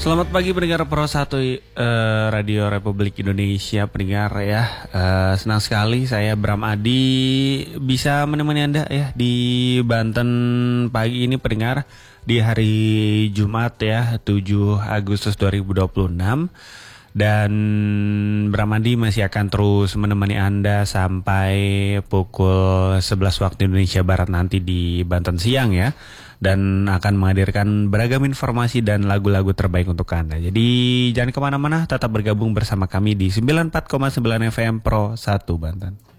Selamat pagi pendengar Pro 1 Radio Republik Indonesia pendengar ya. Senang sekali saya Bram Adi bisa menemani Anda ya di Banten pagi ini pendengar di hari Jumat ya 7 Agustus 2026. Dan Bram Adi masih akan terus menemani Anda sampai pukul 11 waktu Indonesia Barat nanti di Banten siang ya. Dan akan menghadirkan beragam informasi dan lagu-lagu terbaik untuk Anda. Jadi jangan kemana-mana, tetap bergabung bersama kami di 94,9 FM Pro 1 Banten.